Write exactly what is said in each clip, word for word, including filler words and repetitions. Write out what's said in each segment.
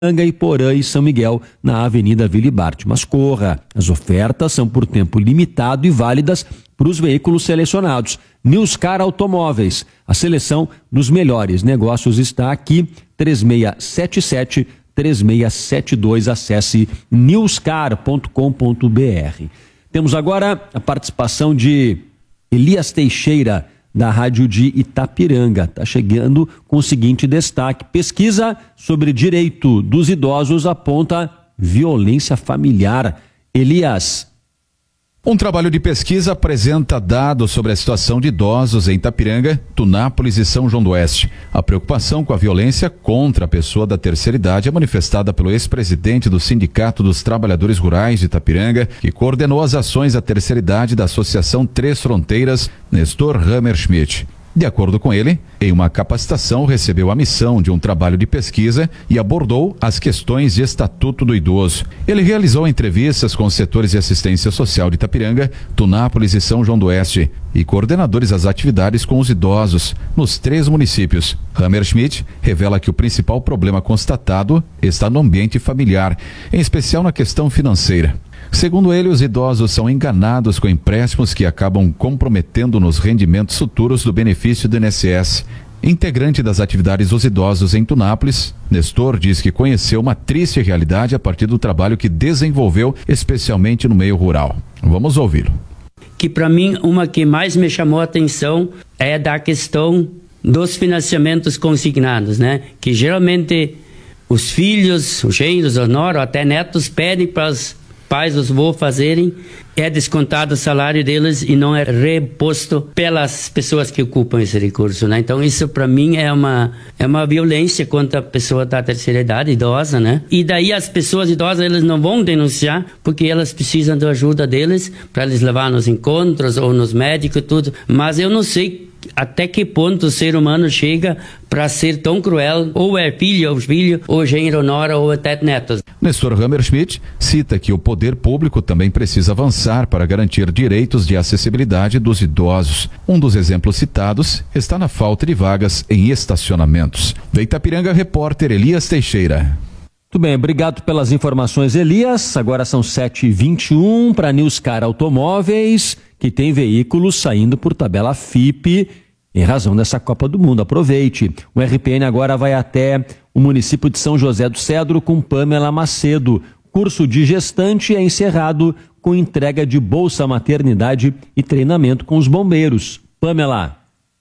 Iporã e São Miguel, na Avenida Vila Bart. Mas corra, as ofertas são por tempo limitado e válidas para os veículos selecionados. Newscar Automóveis, a seleção dos melhores negócios está aqui, três seis sete sete, três seis sete dois, acesse newscar ponto com ponto br. Temos agora a participação de Elias Teixeira, da Rádio de Itapiranga. Está chegando com o seguinte destaque: pesquisa sobre direito dos idosos aponta violência familiar. Elias. Um trabalho de pesquisa apresenta dados sobre a situação de idosos em Itapiranga, Tunápolis e São João do Oeste. A preocupação com a violência contra a pessoa da terceira idade é manifestada pelo ex-presidente do Sindicato dos Trabalhadores Rurais de Itapiranga, que coordenou as ações da terceira idade da Associação Três Fronteiras, Nestor Hammerschmidt. De acordo com ele, em uma capacitação recebeu a missão de um trabalho de pesquisa e abordou as questões de estatuto do idoso. Ele realizou entrevistas com os setores de assistência social de Itapiranga, Tunápolis e São João do Oeste e coordenadores das atividades com os idosos nos três municípios. Hammerschmidt revela que o principal problema constatado está no ambiente familiar, em especial na questão financeira. Segundo ele, os idosos são enganados com empréstimos que acabam comprometendo nos rendimentos futuros do benefício do I N S S. Integrante das atividades dos idosos em Tunápolis, Nestor diz que conheceu uma triste realidade a partir do trabalho que desenvolveu, especialmente no meio rural. Vamos ouvi-lo. Que para mim, uma que mais me chamou a atenção é da questão dos financiamentos consignados, né? Que geralmente os filhos, os genros, os noros, até netos pedem para os pais, os vô fazerem, é descontado o salário deles e não é reposto pelas pessoas que ocupam esse recurso, né? Então isso para mim é uma é uma violência contra a pessoa da terceira idade, idosa, né? E daí as pessoas idosas, elas não vão denunciar porque elas precisam da ajuda deles para eles levar nos encontros ou nos médicos e tudo. Mas eu não sei até que ponto o ser humano chega para ser tão cruel, ou é filho, ou filho, ou genro, nora, ou até netos. Nestor Hammerschmidt cita que o poder público também precisa avançar para garantir direitos de acessibilidade dos idosos. Um dos exemplos citados está na falta de vagas em estacionamentos. Da Itapiranga, repórter Elias Teixeira. Muito bem, obrigado pelas informações, Elias. Agora são sete e vinte e um para Newscar Automóveis, que tem veículos saindo por tabela F I P em razão dessa Copa do Mundo. Aproveite. O R P N agora vai até o município de São José do Cedro com Pamela Macedo. Curso de gestante é encerrado com entrega de bolsa maternidade e treinamento com os bombeiros. Pamela.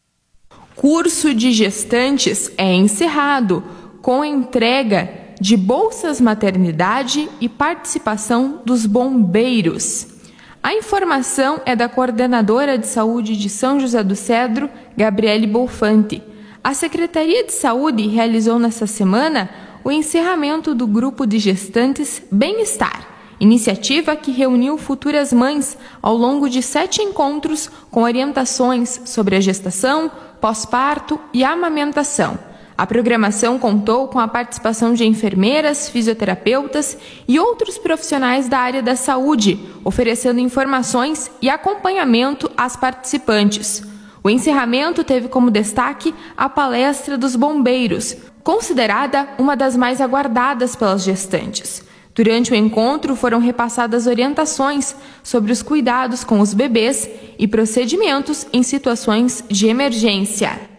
Curso de gestantes é encerrado com entrega de bolsas maternidade e participação dos bombeiros. A informação é da coordenadora de saúde de São José do Cedro, Gabriele Bolfante. A Secretaria de Saúde realizou nesta semana o encerramento do grupo de gestantes Bem-Estar, iniciativa que reuniu futuras mães ao longo de sete encontros com orientações sobre a gestação, pós-parto e amamentação. A programação contou com a participação de enfermeiras, fisioterapeutas e outros profissionais da área da saúde, oferecendo informações e acompanhamento às participantes. O encerramento teve como destaque a palestra dos bombeiros, considerada uma das mais aguardadas pelas gestantes. Durante o encontro foram repassadas orientações sobre os cuidados com os bebês e procedimentos em situações de emergência.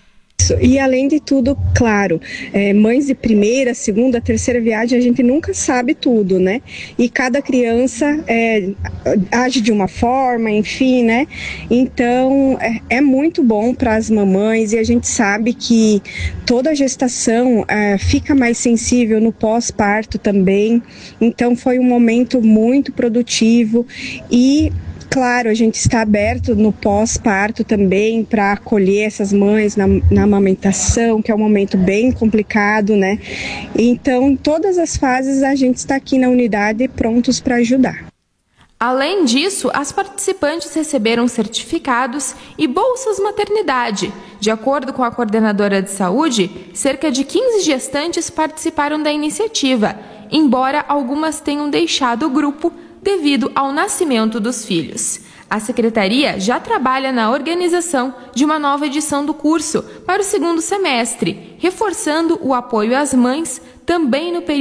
E além de tudo, claro, é, mães de primeira, segunda, terceira viagem, a gente nunca sabe tudo, né? E cada criança é, age de uma forma, enfim, né? Então, é, é muito bom para as mamães e a gente sabe que toda a gestação é, fica mais sensível no pós-parto também. Então, foi um momento muito produtivo e... Claro, a gente está aberto no pós-parto também para acolher essas mães na, na amamentação, que é um momento bem complicado, né? Então, em todas as fases, a gente está aqui na unidade prontos para ajudar. Além disso, as participantes receberam certificados e bolsas maternidade. De acordo com a coordenadora de saúde, cerca de quinze gestantes participaram da iniciativa, embora algumas tenham deixado o grupo devido ao nascimento dos filhos. A Secretaria já trabalha na organização de uma nova edição do curso para o segundo semestre, reforçando o apoio às mães, também no período